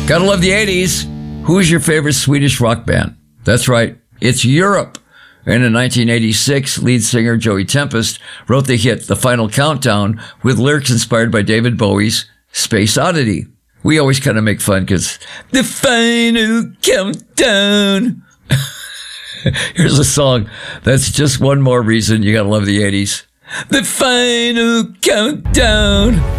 Gotta love the 80s. Who's your favorite Swedish rock band? That's right, it's Europe. And in 1986, lead singer Joey Tempest wrote the hit The Final Countdown with lyrics inspired by David Bowie's Space Oddity. We always kind of make fun because The Final Countdown. Here's a song that's just one more reason you gotta love the 80s. The Final Countdown.